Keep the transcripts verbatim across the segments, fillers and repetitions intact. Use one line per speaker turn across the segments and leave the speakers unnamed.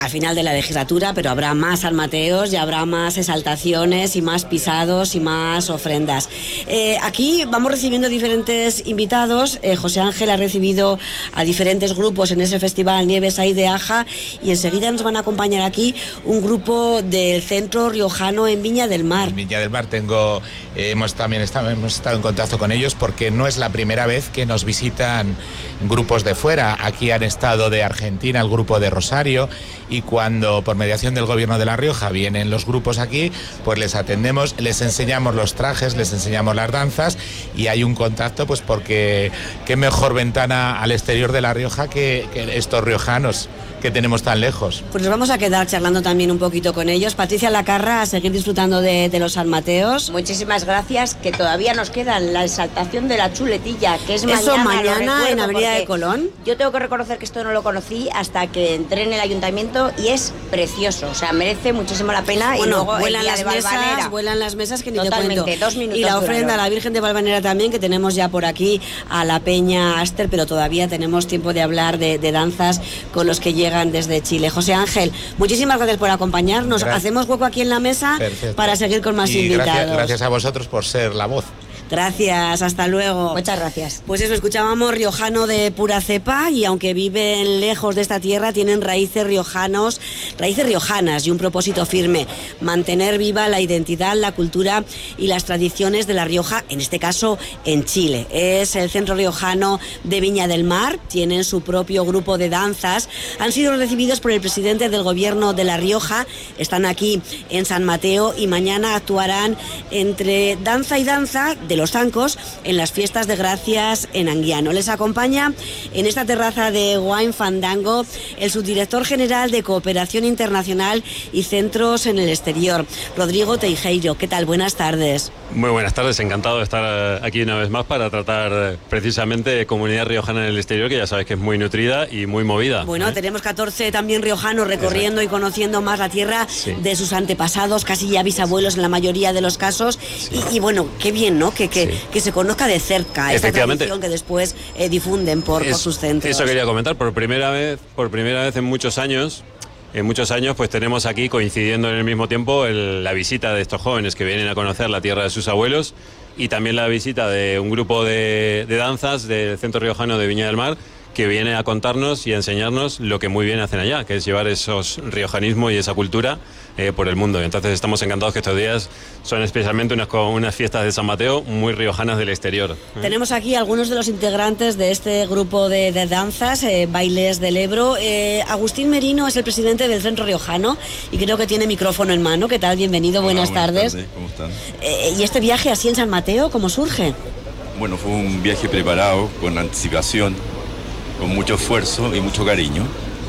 al final de la legislatura, pero habrá más San Mateos y habrá más exaltaciones y más pisados y más ofrendas. Eh, aquí vamos recibiendo diferentes invitados. Eh, José Ángel ha recibido a diferentes grupos en ese festival Nieves Hay de Aja, y enseguida nos van a acompañar aquí un grupo del Centro Riojano en Viña del Mar.
En Viña del Mar tengo, eh, hemos también estado, hemos estado en contacto con ellos porque no es la primera vez que nos visitan grupos de fuera. Aquí han estado de Argentina el grupo de Rosario, y cuando por mediación del gobierno de La Rioja vienen los grupos aquí, pues les atendemos, les enseñamos los trajes, les enseñamos las danzas, y hay un contacto, pues porque qué mejor ventana al exterior de La Rioja que, que estos riojanos que tenemos tan lejos.
Pues nos vamos a quedar charlando también un poquito con ellos. Patricia Lacarra, a seguir disfrutando de, de los San Mateos.
Muchísimas gracias, que todavía nos queda la exaltación de la chuletilla, que es
Eso
mañana.
mañana en Avenida de Colón.
Yo tengo que reconocer que esto no lo conocí hasta que entré en el ayuntamiento, y es precioso, o sea, merece muchísimo la pena.
Bueno,
y luego
vuelan
el día
las
de
mesas,
Valvanera.
vuelan las mesas que ni
Totalmente,
te cuento.
dos minutos
y la ofrenda
duraron.
a la Virgen de Valvanera también, que tenemos ya por aquí a la Peña Aster, pero todavía tenemos tiempo de hablar de, de danzas con los que llegan desde Chile. José Ángel, muchísimas gracias por acompañarnos.
Gracias.
Hacemos hueco aquí en la mesa.
Perfecto.
Para seguir con más
y
invitados.
Gracias, gracias a vosotros por ser la voz.
Gracias, hasta luego.
Muchas gracias.
Pues eso, escuchábamos riojano de pura cepa, y aunque viven lejos de esta tierra, tienen raíces riojanos, raíces riojanas y un propósito firme: mantener viva la identidad, la cultura y las tradiciones de La Rioja, en este caso en Chile. Es el Centro Riojano de Viña del Mar, tienen su propio grupo de danzas, han sido recibidos por el presidente del gobierno de La Rioja, están aquí en San Mateo, y mañana actuarán entre danza y danza de los zancos en las fiestas de Gracias en Anguiano. Les acompaña en esta terraza de Wine Fandango el subdirector general de Cooperación Internacional y Centros en el Exterior, Rodrigo Teijeiro. ¿Qué tal? Buenas tardes.
Muy buenas tardes, encantado de estar aquí una vez más para tratar precisamente comunidad riojana en el exterior, que ya sabes que es muy nutrida y muy movida.
Bueno,
¿eh?
tenemos catorce también riojanos recorriendo Exacto. y conociendo más la tierra sí. de sus antepasados, casi ya bisabuelos en la mayoría de los casos, sí. y, y bueno, qué bien, ¿no? Que, que, sí. que se conozca de cerca esta tradición que después eh, difunden por, es, por sus centros.
Eso quería comentar, por primera vez, por primera vez en muchos años, en muchos años pues tenemos aquí, coincidiendo en el mismo tiempo, el, la visita de estos jóvenes que vienen a conocer la tierra de sus abuelos, y también la visita de un grupo de, de danzas del Centro Riojano de Viña del Mar, que viene a contarnos y a enseñarnos lo que muy bien hacen allá, que es llevar esos riojanismo y esa cultura eh, por el mundo. Entonces estamos encantados que estos días son especialmente unas, unas fiestas de San Mateo muy riojanas del exterior.
Tenemos aquí algunos de los integrantes de este grupo de, de danzas, eh, Bailes del Ebro. Eh, Agustín Merino es el presidente del Centro Riojano y creo que tiene micrófono en mano. ¿Qué tal? Bienvenido,
Hola,
buenas,
buenas
tardes.
tardes. ¿Cómo están?
Eh, ¿Y este viaje así en San Mateo, cómo surge?
Bueno, fue un viaje preparado con anticipación, con mucho esfuerzo y mucho cariño,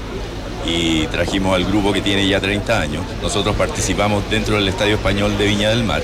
y trajimos al grupo que tiene ya treinta años. Nosotros participamos dentro del Estadio Español de Viña del Mar.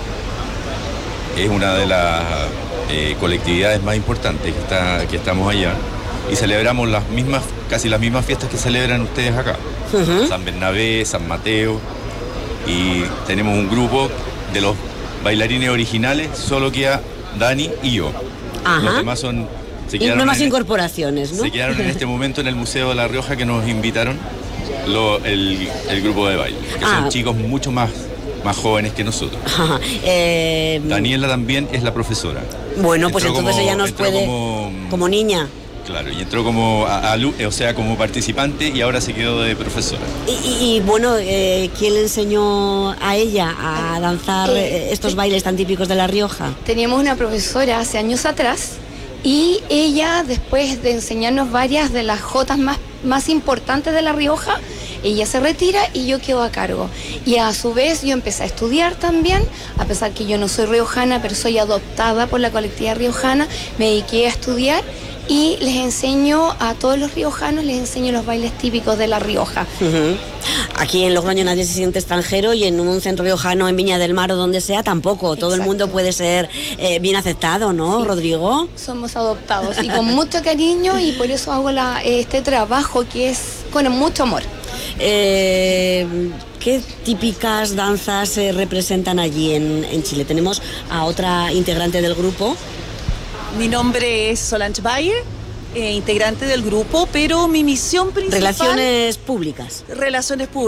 Es una de las eh, colectividades más importantes que, está, que estamos allá, y celebramos las mismas, casi las mismas fiestas que celebran ustedes acá. Uh-huh. San Bernabé, San Mateo, y tenemos un grupo de los bailarines originales, solo queda Dani y yo.
Ajá.
Los demás son...
Y no más incorporaciones, ¿no?
Se quedaron en este momento en el Museo de La Rioja, que nos invitaron lo, el, el grupo de baile, que ah. son chicos mucho más, más jóvenes que nosotros.
eh...
Daniela también es la profesora.
Bueno, entró pues entonces
como,
ella nos puede...
Como,
como niña.
Claro, y entró como, a, a, o sea, como participante, y ahora se quedó de profesora.
Y, y, y bueno, eh, ¿quién le enseñó a ella a danzar eh, estos bailes tan típicos de La Rioja?
Teníamos una profesora hace años atrás, y ella, después de enseñarnos varias de las jotas más, más importantes de La Rioja, ella se retira y yo quedo a cargo. Y a su vez yo empecé a estudiar también, a pesar que yo no soy riojana, pero soy adoptada por la colectividad riojana, me dediqué a estudiar y les enseño a todos los riojanos, les enseño los bailes típicos de La Rioja.
Uh-huh. Aquí en Logroño nadie se siente extranjero, y en un centro riojano, en Viña del Mar o donde sea, tampoco. Todo Exacto. el mundo puede ser eh, bien aceptado, ¿no, sí. Rodrigo?
Somos adoptados y con mucho cariño, y por eso hago la, este trabajo que es con mucho amor.
Eh, ¿Qué típicas danzas se representan allí en, en Chile? Tenemos a otra integrante del grupo.
Mi nombre es Solange Bayer eh, integrante del grupo, pero mi misión principal...
Relaciones públicas.
Relaciones públicas.